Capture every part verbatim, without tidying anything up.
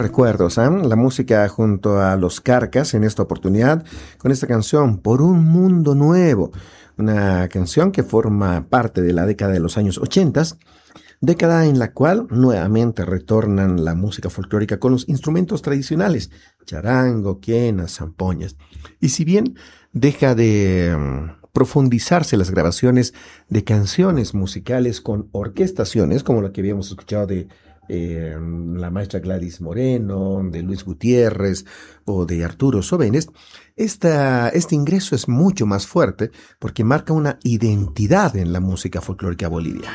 recuerdos, ¿eh? La música junto a Los Carcas en esta oportunidad con esta canción Por un Mundo Nuevo, una canción que forma parte de la década de los años ochenta, década en la cual nuevamente retornan la música folclórica con los instrumentos tradicionales, charango, quenas, zampoñas. Y si bien deja de um, profundizarse las grabaciones de canciones musicales con orquestaciones, como la que habíamos escuchado de eh, la maestra Gladys Moreno, de Luis Gutiérrez o de Arturo Sobenes, esta, este ingreso es mucho más fuerte porque marca una identidad en la música folclórica boliviana.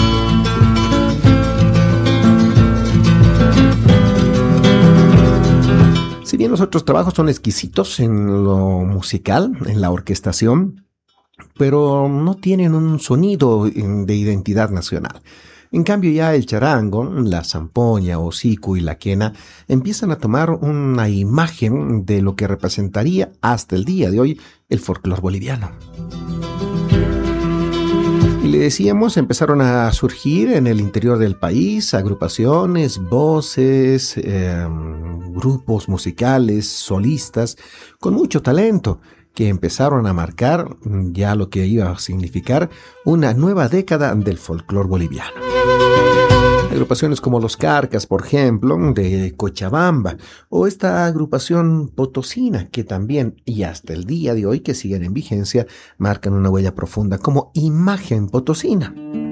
Si bien los otros trabajos son exquisitos en lo musical, en la orquestación, pero no tienen un sonido de identidad nacional. En cambio ya el charango, la zampoña, hocico y la quena empiezan a tomar una imagen de lo que representaría hasta el día de hoy el folclore boliviano. Y le decíamos, empezaron a surgir en el interior del país agrupaciones, voces, eh, grupos musicales, solistas, con mucho talento, que empezaron a marcar ya lo que iba a significar una nueva década del folclore boliviano. Agrupaciones como Los Carcas, por ejemplo, de Cochabamba, o esta agrupación potosina, que también, y hasta el día de hoy que siguen en vigencia, marcan una huella profunda como imagen potosina.